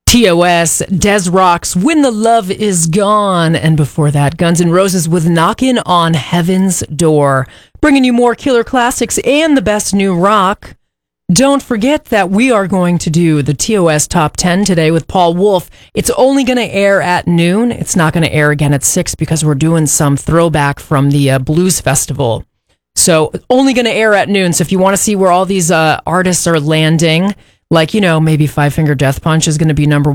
TOS, Des Rock's When the Love Is Gone. And before that, Guns N' Roses with Knockin' on Heaven's Door. Bringing you more killer classics and the best new rock. Don't forget that we are going to do the TOS Top 10 today with Paul Wolf. It's only going to air at noon. It's not going to air again at 6 because we're doing some throwback from the Blues Festival. So only going to air at noon. So if you want to see where all these artists are landing, like, maybe Five Finger Death Punch is going to be number